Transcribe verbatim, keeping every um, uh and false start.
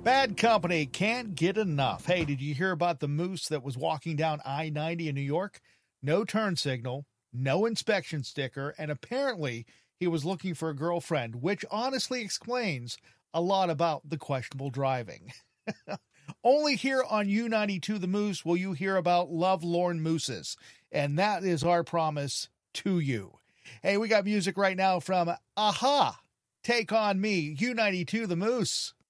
Bad Company, can't get enough. Hey, did you hear about the moose that was walking down I ninety in New York? No turn signal, no inspection sticker, and apparently he was looking for a girlfriend, which honestly explains a lot about the questionable driving. Only here on U ninety-two The Moose will you hear about lovelorn mooses, and that is our promise to you. Hey, we got music right now from Aha! Take On Me, U ninety-two The Moose.